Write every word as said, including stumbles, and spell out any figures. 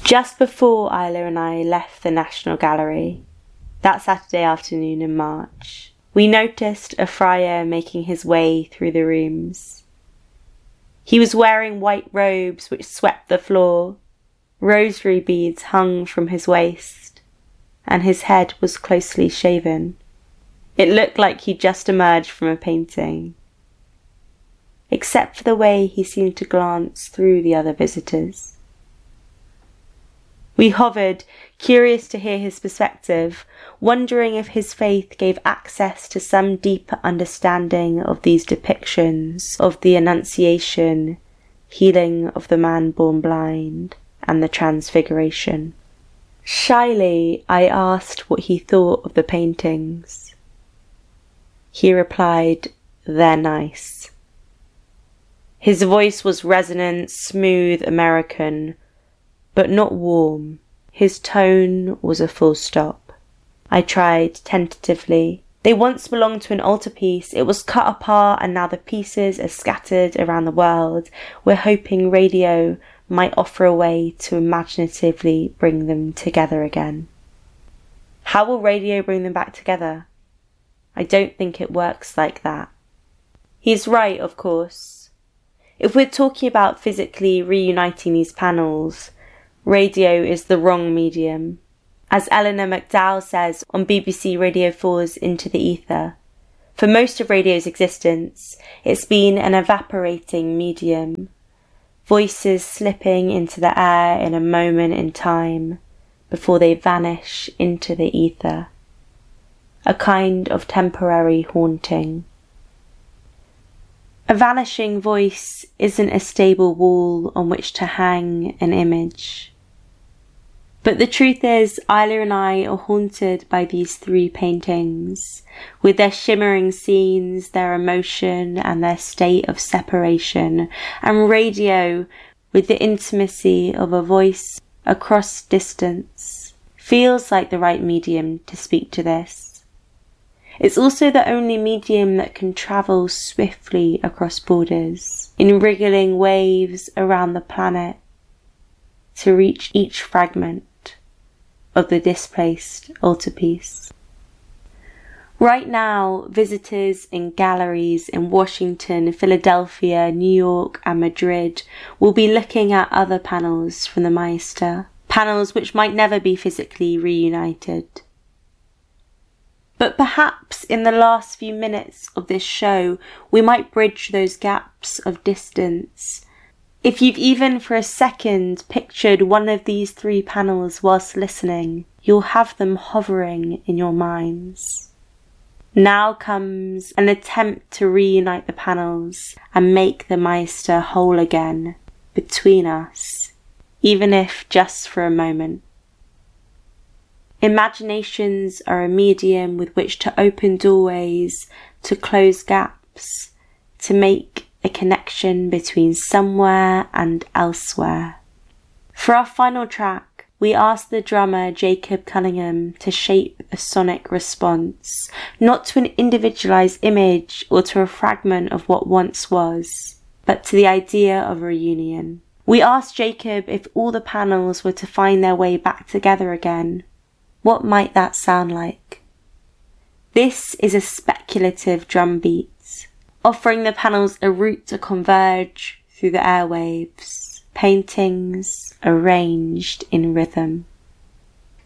Just before Isla and I left the National Gallery, that Saturday afternoon in March, we noticed a friar making his way through the rooms. He was wearing white robes which swept the floor, rosary beads hung from his waist, and his head was closely shaven. It looked like he'd just emerged from a painting, except for the way he seemed to glance through the other visitors. We hovered, curious to hear his perspective, wondering if his faith gave access to some deeper understanding of these depictions of the Annunciation, healing of the man born blind, and the Transfiguration. Shyly, I asked what he thought of the paintings. He replied, "They're nice." His voice was resonant, smooth, American, but not warm. His tone was a full stop. I tried tentatively. They once belonged to an altarpiece. It was cut apart and now the pieces are scattered around the world. We're hoping radio might offer a way to imaginatively bring them together again. How will radio bring them back together? I don't think it works like that. He's right, of course. If we're talking about physically reuniting these panels, radio is the wrong medium. As Eleanor McDowell says on B B C Radio four's Into the Ether, for most of radio's existence, it's been an evaporating medium, voices slipping into the air in a moment in time before they vanish into the ether, a kind of temporary haunting. A vanishing voice isn't a stable wall on which to hang an image. But the truth is, Isla and I are haunted by these three paintings, with their shimmering scenes, their emotion, and their state of separation, and radio, with the intimacy of a voice across distance, feels like the right medium to speak to this. It's also the only medium that can travel swiftly across borders, in wriggling waves around the planet, to reach each fragment of the displaced altarpiece. Right now, visitors in galleries in Washington, Philadelphia, New York and Madrid will be looking at other panels from the Maester, panels which might never be physically reunited. But perhaps in the last few minutes of this show, we might bridge those gaps of distance. If you've even for a second pictured one of these three panels whilst listening, you'll have them hovering in your minds. Now comes an attempt to reunite the panels and make the Maester whole again between us, even if just for a moment. Imaginations are a medium with which to open doorways, to close gaps, to make a connection between somewhere and elsewhere. For our final track, we asked the drummer Jacob Cunningham to shape a sonic response, not to an individualized image or to a fragment of what once was, but to the idea of a reunion. We asked Jacob if all the panels were to find their way back together again, what might that sound like? This is a speculative drum beat, offering the panels a route to converge through the airwaves, paintings arranged in rhythm.